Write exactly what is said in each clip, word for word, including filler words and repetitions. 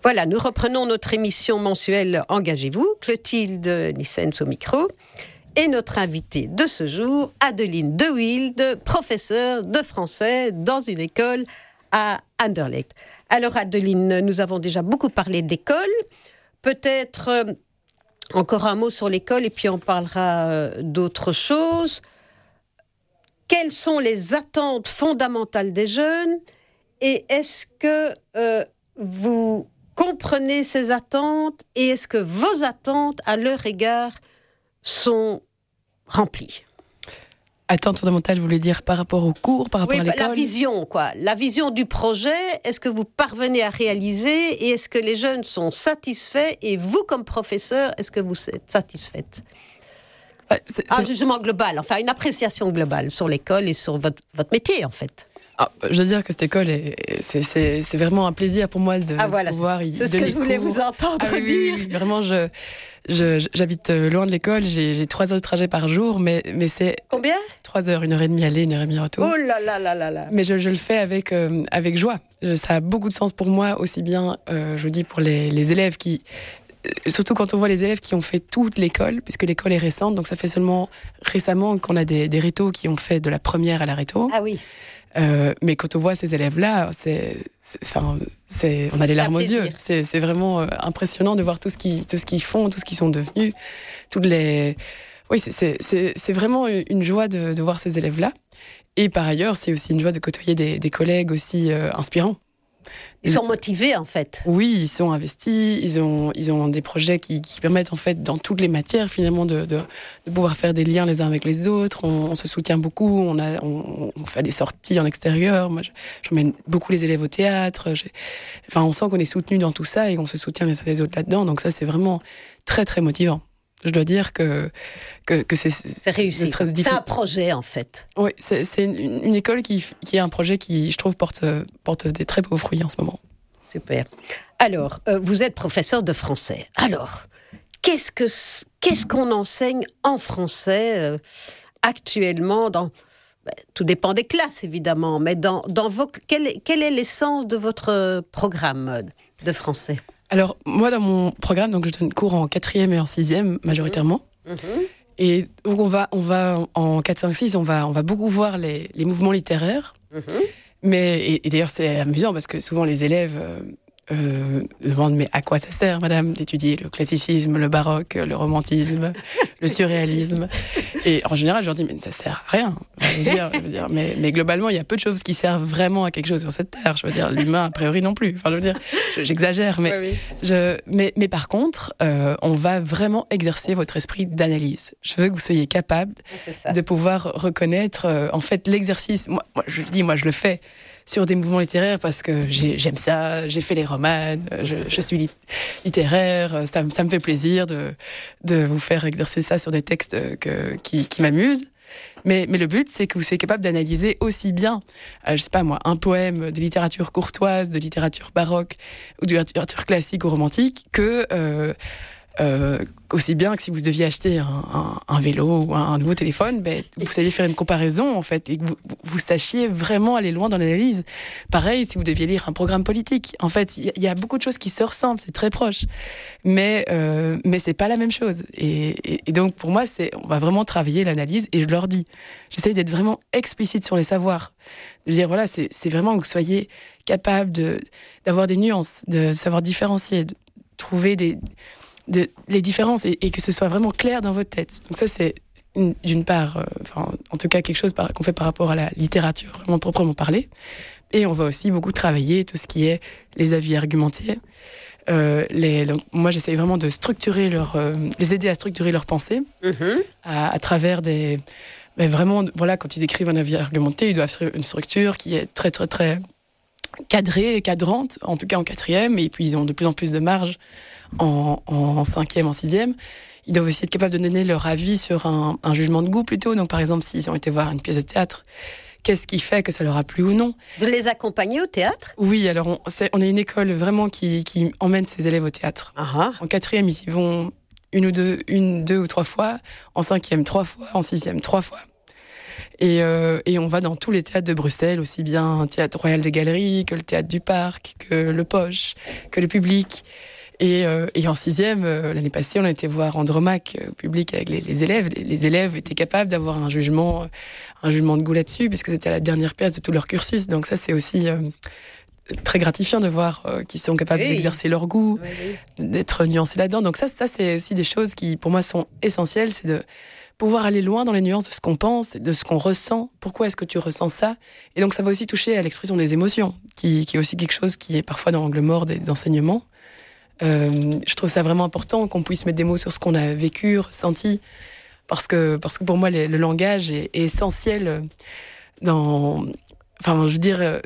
Voilà, nous reprenons notre émission mensuelle Engagez-vous. Clotilde Nissens au micro. Et notre invitée de ce jour, Adeline De Wilde, professeure de français dans une école à Anderlecht. Alors Adeline, nous avons déjà beaucoup parlé d'école. Peut-être euh, encore un mot sur l'école et puis on parlera euh, d'autres choses. Quelles sont les attentes fondamentales des jeunes et est-ce que euh, vous comprenez ces attentes et est-ce que vos attentes à leur égard sont remplies? Attentes fondamentales, vous voulez dire par rapport au cours, par rapport oui, à l'école? La vision, quoi. La vision du projet, est-ce que vous parvenez à réaliser et est-ce que les jeunes sont satisfaits et vous, comme professeur, est-ce que vous êtes satisfaite? Ouais, c'est, c'est... Un jugement global, enfin une appréciation globale sur l'école et sur votre, votre métier, en fait. Ah, je veux dire que cette école, est, c'est, c'est, c'est vraiment un plaisir pour moi de, ah, voilà, de pouvoir y c'est ce que je voulais cours. Vous entendre ah, oui, dire. Oui, oui, vraiment, je, je, j'habite loin de l'école, j'ai, j'ai trois heures de trajet par jour, mais, mais c'est... Combien? Trois heures, une heure et demie aller, une heure et demie retour. Oh là là là là là. Mais je, je le fais avec, euh, avec joie. Je, ça a beaucoup de sens pour moi, aussi bien, euh, je vous dis, pour les, les élèves qui... Surtout quand on voit les élèves qui ont fait toute l'école, puisque l'école est récente, donc ça fait seulement récemment qu'on a des, des rétos qui ont fait de la première à la réto. Ah oui. Euh, mais quand on voit ces élèves-là, c'est, c'est, enfin, c'est, on a les larmes aux yeux. C'est, c'est vraiment euh, impressionnant de voir tout ce qu'ils, tout ce qu'ils font, tout ce qu'ils sont devenus, toutes les. Oui, c'est, c'est, c'est, c'est vraiment une joie de, de voir ces élèves-là. Et par ailleurs, c'est aussi une joie de côtoyer des, des collègues aussi euh, inspirants. Ils sont motivés, en fait. Oui, ils sont investis, ils ont, ils ont des projets qui, qui permettent, en fait, dans toutes les matières, finalement, de, de, de pouvoir faire des liens les uns avec les autres. On, on se soutient beaucoup, on, a, on, on fait des sorties en extérieur. Moi, j'emmène beaucoup les élèves au théâtre. J'ai... Enfin, on sent qu'on est soutenus dans tout ça et qu'on se soutient les uns les autres là-dedans. Donc ça, c'est vraiment très, très motivant. Je dois dire que, que, que c'est... C'est réussi. C'est, c'est un projet, en fait. Oui, c'est, c'est une, une école qui, qui est un projet qui, je trouve, porte, porte des très beaux fruits en ce moment. Super. Alors, euh, vous êtes professeur de français. Alors, qu'est-ce, que, qu'est-ce qu'on enseigne en français euh, actuellement dans... Ben, tout dépend des classes, évidemment, mais dans, dans vos... Quelle, quelle est l'essence de votre programme de français ? Alors, moi, dans mon programme, donc, je donne cours en quatrième et en sixième, majoritairement. Mmh. Et donc, on va, on va en quatre, cinq, six, on va, on va beaucoup voir les, les mouvements littéraires. Mmh. Mais, et, et d'ailleurs, c'est amusant parce que souvent, les élèves euh, euh, demandent « Mais à quoi ça sert, madame, d'étudier le classicisme, le baroque, le romantisme, le surréalisme ?» Et en général, je leur dis « Mais ça sert à rien. » je veux dire, je veux dire, mais, mais globalement, il y a peu de choses qui servent vraiment à quelque chose sur cette terre. Je veux dire, l'humain, a priori, non plus. Enfin, je veux dire, j'exagère. Mais, oui, oui. Je, mais, mais par contre, euh, on va vraiment exercer votre esprit d'analyse. Je veux que vous soyez capable de pouvoir reconnaître, euh, en fait, l'exercice. Moi, moi, je dis, moi, je le fais sur des mouvements littéraires parce que j'ai, j'aime ça, j'ai fait les romans, je, je suis littéraire, ça, ça me fait plaisir de, de vous faire exercer ça sur des textes que, qui, qui m'amusent. Mais, mais le but, c'est que vous soyez capable d'analyser aussi bien, euh, je sais pas moi, un poème de littérature courtoise, de littérature baroque ou de littérature classique ou romantique, que euh, euh, aussi bien que si vous deviez acheter un, un, un vélo ou un, un nouveau téléphone, ben, vous saviez faire une comparaison, en fait, et que vous, vous sachiez vraiment aller loin dans l'analyse. Pareil, si vous deviez lire un programme politique. En fait, il y, y a beaucoup de choses qui se ressemblent, c'est très proche. Mais, euh, mais c'est pas la même chose. Et, et, et donc, pour moi, c'est, on va vraiment travailler l'analyse, et je leur dis, j'essaye d'être vraiment explicite sur les savoirs. De dire, voilà, c'est, c'est vraiment que vous soyez capable de, d'avoir des nuances, de savoir différencier, de trouver des... De, les différences et, et que ce soit vraiment clair dans votre tête. Donc ça, c'est une, d'une part, euh, enfin, en tout cas quelque chose par, qu'on fait par rapport à la littérature, vraiment proprement parler. Et on va aussi beaucoup travailler tout ce qui est les avis argumentés. Euh, les, donc, moi, j'essaie vraiment de structurer leur, euh, les aider à structurer leur pensée mm-hmm. à, à travers des... Mais vraiment, voilà, quand ils écrivent un avis argumenté, ils doivent faire une structure qui est très, très, très cadrée, cadrante, en tout cas en quatrième, et puis ils ont de plus en plus de marge En, en cinquième, en sixième. Ils doivent aussi être capables de donner leur avis sur un, un jugement de goût plutôt. Donc par exemple, s'ils ont été voir une pièce de théâtre, qu'est-ce qui fait que ça leur a plu ou non? Vous les accompagnez au théâtre? Oui, alors on, c'est, on est une école vraiment qui, qui emmène ses élèves au théâtre. Uh-huh. En quatrième, ils y vont une ou deux, une, deux ou trois fois. En cinquième, trois fois. En sixième, trois fois. Et, euh, et on va dans tous les théâtres de Bruxelles, aussi bien le Théâtre Royal des Galeries que le Théâtre du Parc, que le Poche, que le Public. Et, euh, et en sixième, euh, l'année passée, on a été voir Andromaque euh, public avec les, les élèves. Les, les élèves étaient capables d'avoir un jugement, un jugement de goût là-dessus, puisque c'était la dernière pièce de tout leur cursus. Donc ça, c'est aussi euh, très gratifiant de voir euh, qu'ils sont capables oui. d'exercer leur goût, oui, oui. d'être nuancés là-dedans. Donc ça, ça, c'est aussi des choses qui, pour moi, sont essentielles. C'est de pouvoir aller loin dans les nuances de ce qu'on pense, de ce qu'on ressent. Pourquoi est-ce que tu ressens ça ? Et donc ça va aussi toucher à l'expression des émotions, qui, qui est aussi quelque chose qui est parfois dans l'angle mort des enseignements. Euh, je trouve ça vraiment important qu'on puisse mettre des mots sur ce qu'on a vécu, ressenti, parce que, parce que pour moi, le, le langage est, est essentiel dans... Enfin, je veux dire,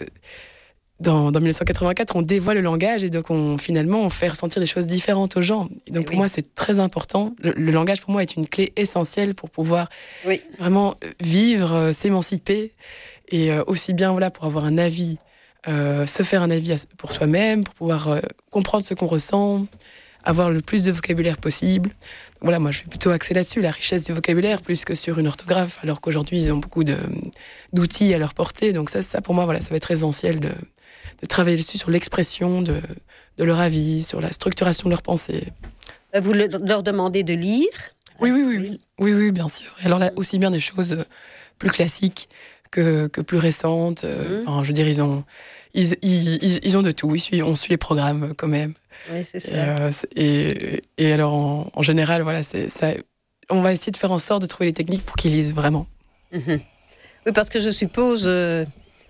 dans, dans mille neuf cent quatre-vingt-quatre, on dévoile le langage et donc on, finalement, on fait ressentir des choses différentes aux gens. Et donc et pour oui. moi, c'est très important. Le, le langage, pour moi, est une clé essentielle pour pouvoir oui. vraiment vivre, s'émanciper, et aussi bien voilà, pour avoir un avis, Euh, se faire un avis pour soi-même, pour pouvoir euh, comprendre ce qu'on ressent, avoir le plus de vocabulaire possible. Donc voilà, moi je suis plutôt axée là-dessus, la richesse du vocabulaire, plus que sur une orthographe, alors qu'aujourd'hui ils ont beaucoup de, d'outils à leur portée. Donc ça, ça pour moi, voilà, ça va être essentiel de, de travailler dessus, sur l'expression de, de leur avis, sur la structuration de leur pensée. Vous le, leur demandez de lire ? Oui, oui, oui, oui, oui, oui, bien sûr. Et alors là, aussi bien des choses plus classiques Que, que plus récentes. Euh, mmh. enfin, je veux dire, ils ont, ils, ils, ils ont de tout. Ils suivent, on suit les programmes quand même. Oui, c'est ça. Et, euh, et, et alors, en, en général, voilà, c'est, ça, on va essayer de faire en sorte de trouver les techniques pour qu'ils lisent vraiment. Mmh. Oui, parce que je suppose euh,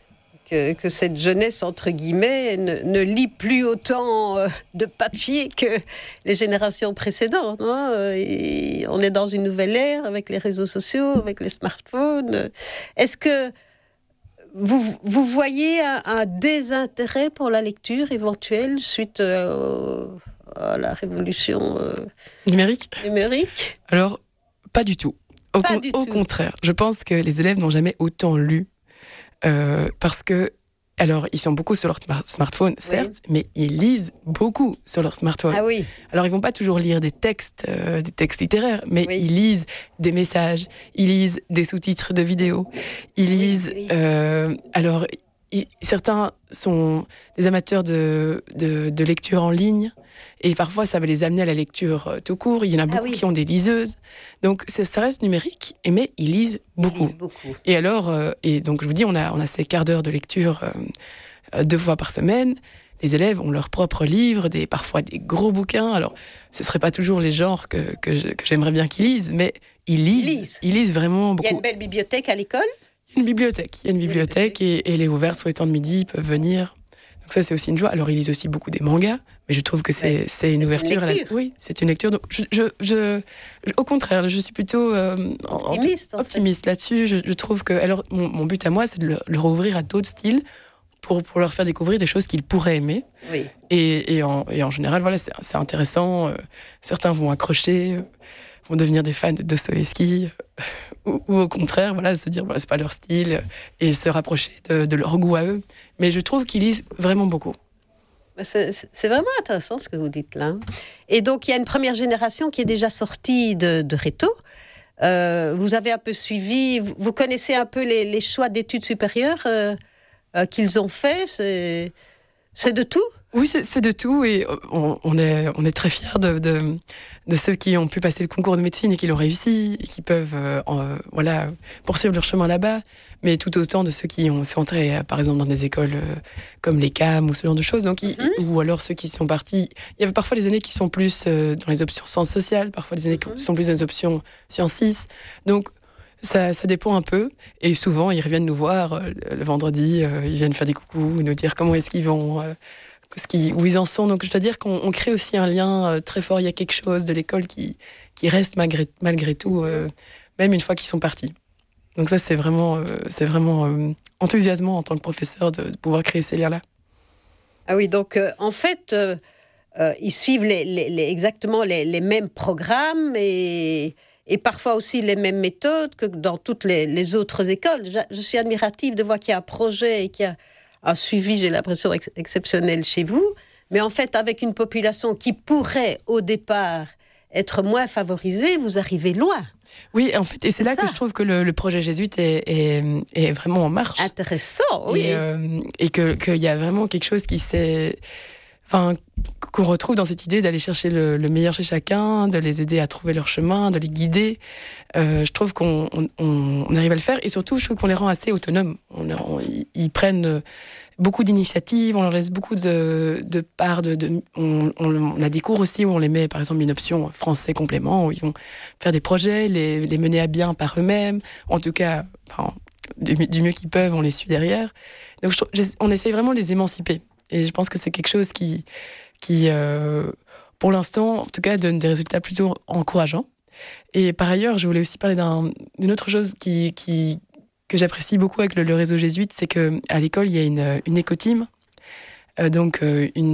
que, que cette jeunesse, entre guillemets, ne, ne lit plus autant euh, de papier que les générations précédentes. Hein, et on est dans une nouvelle ère avec les réseaux sociaux, avec les smartphones. Est-ce que vous, vous voyez un, un désintérêt pour la lecture éventuelle suite euh, à la révolution euh, numérique. numérique Alors, pas du tout. Au, pas con- du au tout. contraire, je pense que les élèves n'ont jamais autant lu. Euh, parce que, alors, ils sont beaucoup sur leur smartphone, certes, oui. mais ils lisent beaucoup sur leur smartphone. Ah oui. Alors, ils vont pas toujours lire des textes, euh, des textes littéraires, mais oui. ils lisent des messages, ils lisent des sous-titres de vidéos, ils lisent. Oui, oui. Euh, alors, ils, certains sont des amateurs de, de, de lecture en ligne. Et parfois, ça va les amener à la lecture euh, tout court. Il y en a beaucoup ah oui. qui ont des liseuses. Donc, ça, ça reste numérique, mais ils lisent beaucoup. Ils lisent beaucoup. Et alors, euh, et donc, je vous dis, on a, on a ces quarts d'heure de lecture euh, deux fois par semaine. Les élèves ont leurs propres livres, des, parfois des gros bouquins. Alors, ce ne seraient pas toujours les genres que, que, je, que j'aimerais bien qu'ils lisent, mais ils lisent. Ils lisent, ils lisent vraiment beaucoup. Il y a une belle bibliothèque à l'école ? Il y a une bibliothèque. Il y a une bibliothèque et, et elle est ouverte sur les temps de midi, ils peuvent venir. Donc ça, c'est aussi une joie. Alors, ils lisent aussi beaucoup des mangas, mais je trouve que c'est, ouais, c'est une c'est ouverture. Une lecture. À la... Oui, c'est une lecture. Donc, je, je, je, je, au contraire, je suis plutôt euh, optimiste, en, en optimiste fait. là-dessus. Je, je trouve que, alors, mon, mon but à moi, c'est de leur, leur ouvrir à d'autres styles pour, pour leur faire découvrir des choses qu'ils pourraient aimer. Oui. Et, et, en, et en général, voilà, c'est, c'est intéressant. Euh, certains vont accrocher, euh, vont devenir des fans de Dostoïevski. Euh, Ou, ou au contraire, voilà, se dire, voilà, c'est pas leur style, et se rapprocher de, de leur goût à eux. Mais je trouve qu'ils lisent vraiment beaucoup. C'est, c'est vraiment intéressant ce que vous dites là. Et donc, il y a une première génération qui est déjà sortie de, de Réto. Euh, vous avez un peu suivi, vous, vous connaissez un peu les, les choix d'études supérieures euh, euh, qu'ils ont faits. C'est, c'est de tout ? Oui, c'est, c'est de tout, et on, on, est, on est très fiers de, de, de ceux qui ont pu passer le concours de médecine et qui l'ont réussi, et qui peuvent euh, en, voilà, poursuivre leur chemin là-bas, mais tout autant de ceux qui ont, sont entrés, euh, par exemple, dans des écoles euh, comme les C A M ou ce genre de choses, donc, mm-hmm. ils, ou alors ceux qui sont partis. Il y avait parfois des années qui sont plus euh, dans les options sciences sociales, parfois des années mm-hmm. qui sont plus dans les options sciences six, donc Ça, ça dépend un peu, et souvent ils reviennent nous voir euh, le vendredi, euh, ils viennent faire des coucous, nous dire comment est-ce qu'ils vont, euh, ce qui, où ils en sont. Donc je dois dire qu'on on crée aussi un lien euh, très fort. Il y a quelque chose de l'école qui, qui reste malgré, malgré tout, euh, même une fois qu'ils sont partis. Donc ça, c'est vraiment, euh, c'est vraiment euh, enthousiasmant en tant que professeur de, de pouvoir créer ces liens-là. Ah oui, donc euh, en fait, euh, euh, ils suivent les, les, les, exactement les, les mêmes programmes et, et parfois aussi les mêmes méthodes que dans toutes les, les autres écoles. Je, je suis admirative de voir qu'il y a un projet et qu'il y a un suivi, j'ai l'impression, ex- exceptionnel chez vous. Mais en fait, avec une population qui pourrait, au départ, être moins favorisée, vous arrivez loin. Oui, en fait, et c'est, c'est là ça. que je trouve que le, le projet jésuite est, est, est vraiment en marche. Intéressant, oui. Et, euh, et que, qu'il y a vraiment quelque chose qui s'est... Enfin, qu'on retrouve dans cette idée d'aller chercher le, le meilleur chez chacun, de les aider à trouver leur chemin, de les guider. Euh, je trouve qu'on on, on arrive à le faire, et surtout, je trouve qu'on les rend assez autonomes. On, on, ils, ils prennent beaucoup d'initiatives, on leur laisse beaucoup de, de parts. De, de, on, on, on a des cours aussi où on les met, par exemple, une option français complément, où ils vont faire des projets, les, les mener à bien par eux-mêmes. En tout cas, enfin, du, du mieux qu'ils peuvent, on les suit derrière. Donc, je, on essaye vraiment de les émanciper. Et je pense que c'est quelque chose qui, qui euh, pour l'instant, en tout cas, donne des résultats plutôt encourageants. Et par ailleurs, je voulais aussi parler d'un, d'une autre chose qui, qui, que j'apprécie beaucoup avec le, le réseau jésuite, c'est qu'à l'école, il y a une, une éco-team, euh, donc euh, une